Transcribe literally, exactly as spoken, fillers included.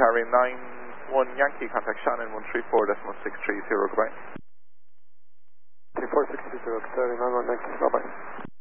carry nine one Yankee, contact Shannon one three four decimal six three zero, goodbye. three four six three zero, carry nine one Yankee, bye bye.